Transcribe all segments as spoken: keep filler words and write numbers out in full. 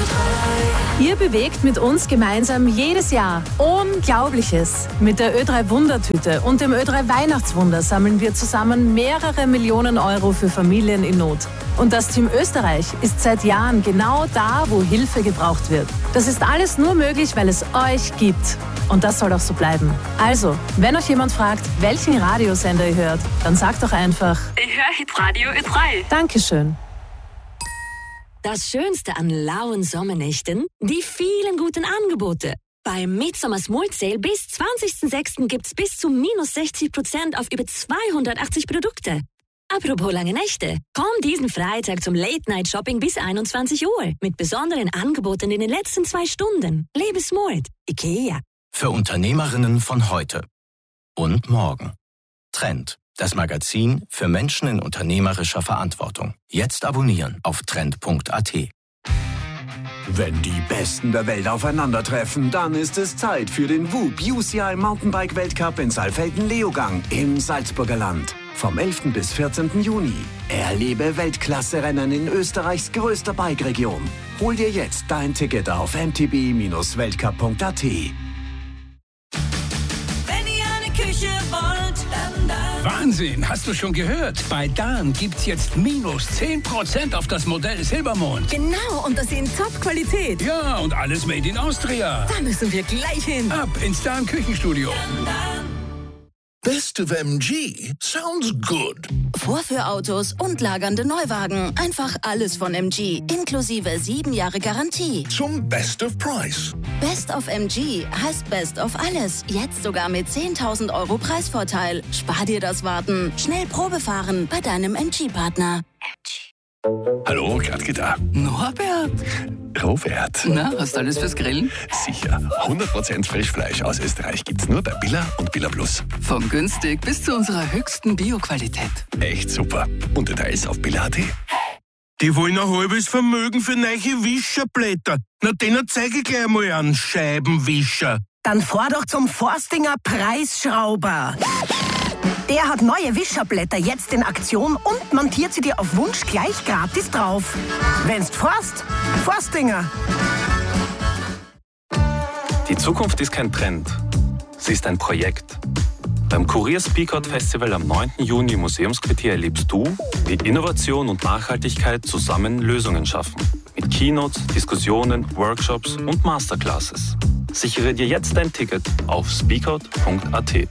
Ihr bewegt mit uns gemeinsam jedes Jahr Unglaubliches. Mit der Ö drei Wundertüte und dem Ö drei Weihnachtswunder sammeln wir zusammen mehrere Millionen Euro für Familien in Not. Und das Team Österreich ist seit Jahren genau da, wo Hilfe gebraucht wird. Das ist alles nur möglich, weil es euch gibt. Und das soll auch so bleiben. Also, wenn euch jemand fragt, welchen Radiosender ihr hört, dann sagt doch einfach: Ich höre Hitradio Ö drei. Dankeschön. Das Schönste an lauen Sommernächten? Die vielen guten Angebote. Beim Midsommar Small Sale bis zwanzigsten sechsten gibt's bis zu minus sechzig Prozent auf über zweihundertachtzig Produkte. Apropos lange Nächte. Komm diesen Freitag zum Late-Night-Shopping bis einundzwanzig Uhr mit besonderen Angeboten in den letzten zwei Stunden. Lebe smart. IKEA. Für Unternehmerinnen von heute und morgen. Trend, das Magazin für Menschen in unternehmerischer Verantwortung. Jetzt abonnieren auf trend punkt a t. Wenn die Besten der Welt aufeinandertreffen, dann ist es Zeit für den W U B U C I Mountainbike Weltcup in Saalfelden-Leogang im Salzburger Land. Vom elften bis vierzehnten Juni. Erlebe Weltklasse-Rennen in Österreichs größter Bike-Region. Hol dir jetzt dein Ticket auf m t b Bindestrich weltcup punkt a t. Wenn ihr eine Küche wollt, dann, dann. Wahnsinn, hast du schon gehört? Bei Dan gibt's jetzt minus zehn Prozent auf das Modell Silbermond. Genau, und das in Top-Qualität. Ja, und alles made in Austria. Da müssen wir gleich hin. Ab ins Dan Küchenstudio. Dann, dann. Best of M G sounds good. Vorführautos und lagernde Neuwagen. Einfach alles von M G, inklusive sieben Jahre Garantie. Zum Best of Price. Best of M G heißt Best of alles. Jetzt sogar mit zehntausend Euro Preisvorteil. Spar dir das Warten. Schnell Probe fahren bei deinem M G-Partner. M G. Hallo, Gradke da. Norbert. Robert. Na, hast du alles fürs Grillen? Sicher. hundert Prozent Frischfleisch aus Österreich gibt's nur bei Billa und Billa Plus. Vom günstig bis zu unserer höchsten Bio-Qualität. Echt super. Und Details auf billa punkt a t. Die wollen ein halbes Vermögen für neue Wischerblätter. Na, denen zeige ich gleich mal einen Scheibenwischer. Dann fahr doch zum Forstinger Preisschrauber. Der hat neue Wischerblätter jetzt in Aktion und montiert sie dir auf Wunsch gleich gratis drauf. Wenn's forst, Forstinger. Die Zukunft ist kein Trend. Sie ist ein Projekt. Beim Kurier Speakout Festival am neunten Juni im Museumsquartier erlebst du, wie Innovation und Nachhaltigkeit zusammen Lösungen schaffen. Mit Keynotes, Diskussionen, Workshops und Masterclasses. Sichere dir jetzt dein Ticket auf speakout punkt a t.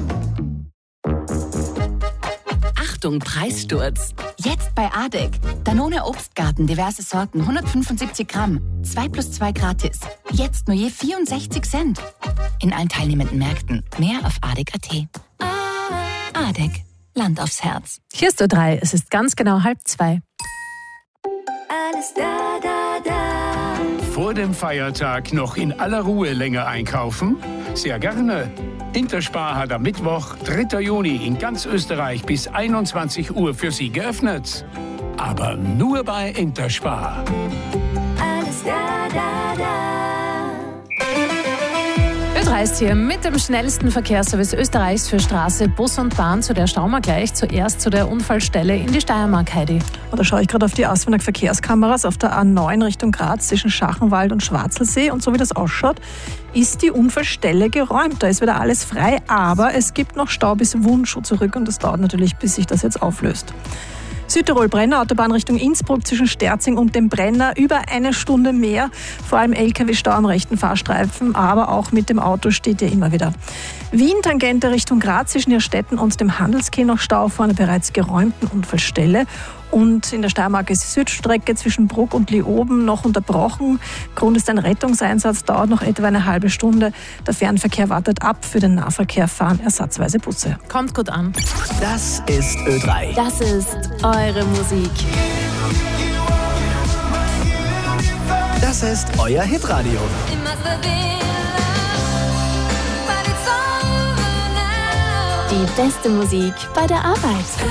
Achtung, Preissturz. Jetzt bei Adek. Danone Obstgarten, diverse Sorten, hundertfünfundsiebzig Gramm. zwei plus zwei gratis. Jetzt nur je vierundsechzig Cent. In allen teilnehmenden Märkten. Mehr auf adek punkt a t. Adek. Land aufs Herz. Hier ist Ö drei. Es ist ganz genau halb zwei. Alles da, da, da. Vor dem Feiertag noch in aller Ruhe länger einkaufen? Sehr gerne. Interspar hat am Mittwoch, dritter Juni, in ganz Österreich bis einundzwanzig Uhr für Sie geöffnet. Aber nur bei Interspar. Alles da, da, da. Ö drei ist hier mit dem schnellsten Verkehrsservice Österreichs für Straße, Bus und Bahn. Zu der schauen wir gleich. Zuerst zu der Unfallstelle in die Steiermark, Heidi. Da schaue ich gerade auf die Auswendig Verkehrskameras auf der A neun Richtung Graz zwischen Schachenwald und Schwarzelsee. Und so wie das ausschaut, ist die Unfallstelle geräumt. Da ist wieder alles frei, aber es gibt noch Stau bis Wunschau zurück und das dauert natürlich, bis sich das jetzt auflöst. Südtirol-Brenner, Autobahn Richtung Innsbruck zwischen Sterzing und dem Brenner. Über eine Stunde mehr, vor allem L K W-Stau am rechten Fahrstreifen, aber auch mit dem Auto steht ja immer wieder. Wien-Tangente Richtung Graz zwischen Irrstetten und dem Handelskeh noch Stau vor einer bereits geräumten Unfallstelle. Und in der Steiermark ist die Südstrecke zwischen Bruck und Leoben noch unterbrochen. Grund ist ein Rettungseinsatz, dauert noch etwa eine halbe Stunde. Der Fernverkehr wartet ab, für den Nahverkehr fahren ersatzweise Busse. Kommt gut an. Das ist Ö drei. Das ist eure Musik. Das ist euer Hitradio. Die beste Musik bei der Arbeit.